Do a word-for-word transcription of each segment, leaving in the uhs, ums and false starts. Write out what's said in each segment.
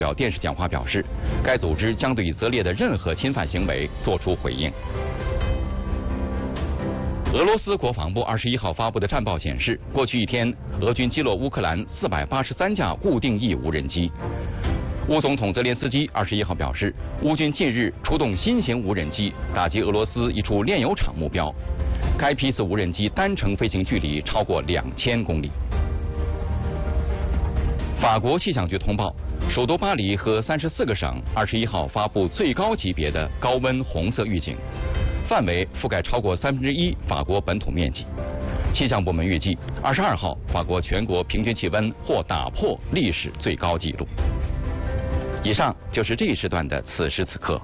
表电视讲话表示，该组织将对以色列的任何侵犯行为作出回应。俄罗斯国防部二十一号发布的战报显示，过去一天，俄军击落乌克兰四百八十三架固定翼无人机。乌总统泽连斯基二十一号表示，乌军近日出动新型无人机打击俄罗斯一处炼油厂目标，该批次无人机单程飞行距离超过两千公里。法国气象局通报，首都巴黎和三十四个省二十一号发布最高级别的高温红色预警。范围覆盖超过三分之一法国本土面积。气象部门预计，二十二号法国全国平均气温或打破历史最高纪录。以上就是这一时段的此时此刻。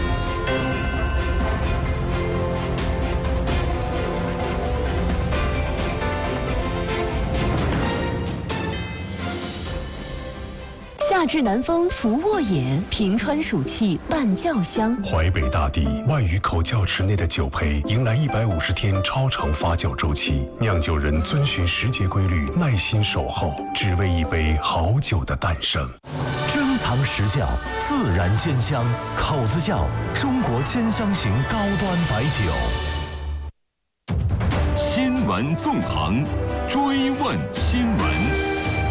夏至南风拂沃野，平川暑气伴酱香。 淮北大地万余口窖池内的酒胚迎来一百五十天超长发酵周期，酿酒人遵循时节规律，耐心守候，只为一杯好酒的诞生。 珍藏实窖，自然兼香，口子窖中国兼香型高端白酒。新闻纵横，追问新闻。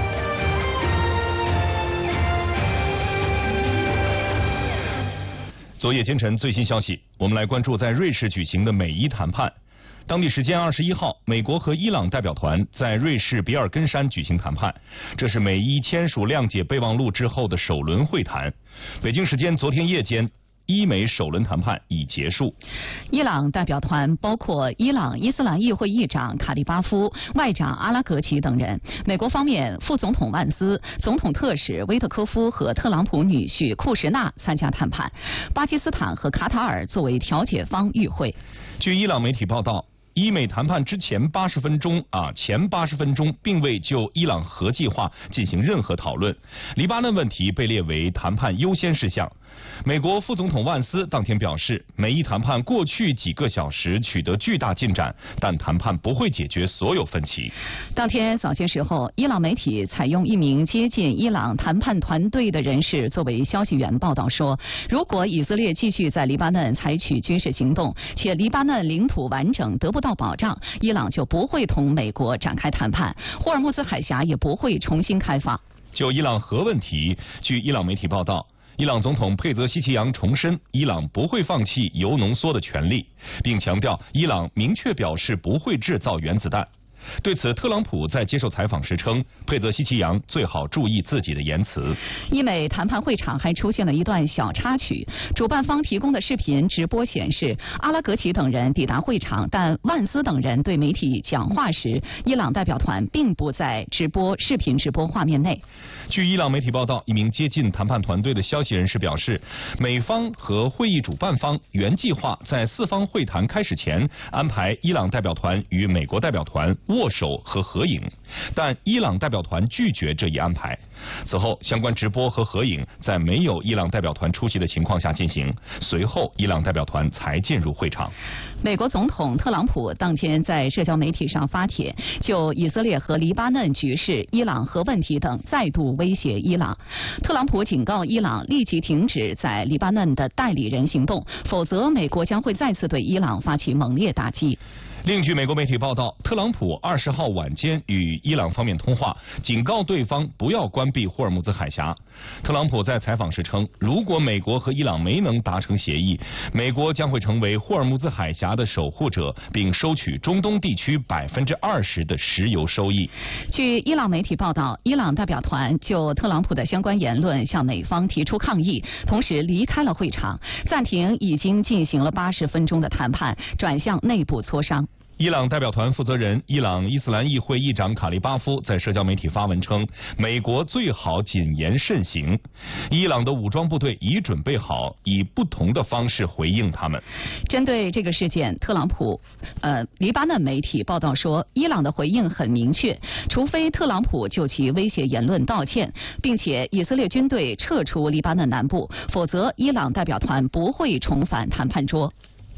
昨夜今晨最新消息，我们来关注在瑞士举行的美伊谈判。当地时间二十一号，美国和伊朗代表团在瑞士比尔根山举行谈判，这是美伊签署谅解备忘录之后的首轮会谈。北京时间昨天夜间，伊美首轮谈判已结束。 伊朗代表团包括伊朗伊斯兰议会议长卡利巴夫、外长阿拉格齐等人。美国方面，副总统万斯、总统特使威特科夫和特朗普女婿库什纳参加谈判。巴基斯坦和卡塔尔作为调解方与会。 据伊朗媒体报道，伊美谈判之前八十分钟啊，前八十分钟并未就伊朗核计划进行任何讨论。黎巴嫩问题被列为谈判优先事项。美国副总统万斯当天表示，美伊谈判过去几个小时取得巨大进展，但谈判不会解决所有分歧。 当天早些时候，伊朗媒体采用一名接近伊朗谈判团队的人士作为消息源报道说，如果以色列继续在黎巴嫩采取军事行动，且黎巴嫩领土完整得不到保障，伊朗就不会同美国展开谈判，霍尔木兹海峡也不会重新开放。 就伊朗核问题，据伊朗媒体报道，伊朗总统佩泽希奇扬重申，伊朗不会放弃铀浓缩的权利，并强调伊朗明确表示不会制造原子弹。对此，特朗普在接受采访时称，佩泽希奇扬最好注意自己的言辞。 伊美谈判会场还出现了一段小插曲，主办方提供的视频直播显示，阿拉格齐等人抵达会场，但万斯等人对媒体讲话时，伊朗代表团并不在直播视频直播画面内。 据伊朗媒体报道，一名接近谈判团队的消息人士表示，美方和会议主办方原计划在四方会谈开始前安排伊朗代表团与美国代表团握手和合影，但伊朗代表团拒绝这一安排。此后，相关直播和合影在没有伊朗代表团出席的情况下进行，随后伊朗代表团才进入会场。 美国总统特朗普当天在社交媒体上发帖，就以色列和黎巴嫩局势、伊朗核问题等再度威胁伊朗。特朗普警告伊朗立即停止在黎巴嫩的代理人行动，否则美国将会再次对伊朗发起猛烈打击。 另据美国媒体报道，特朗普二十号晚间与伊朗方面通话，警告对方不要关闭霍尔木兹海峡。特朗普在采访时称，如果美国和伊朗没能达成协议，美国将会成为霍尔木兹海峡的守护者，并收取中东地区百分之二十的石油收益。 据伊朗媒体报道，伊朗代表团就特朗普的相关言论向美方提出抗议，同时离开了会场，暂停已经进行了八十分钟的谈判，转向内部磋商。 伊朗代表团负责人、伊朗伊斯兰议会议长卡利巴夫在社交媒体发文称，美国最好谨言慎行，伊朗的武装部队已准备好以不同的方式回应他们。 针对这个事件，特朗普呃，黎巴嫩媒体报道说，伊朗的回应很明确，除非特朗普就其威胁言论道歉，并且以色列军队撤出黎巴嫩南部，否则伊朗代表团不会重返谈判桌。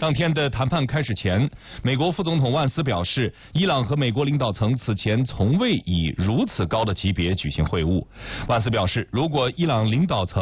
当天的谈判开始前，美国副总统万斯表示，伊朗和美国领导层此前从未以如此高的级别举行会晤。万斯表示，如果伊朗领导层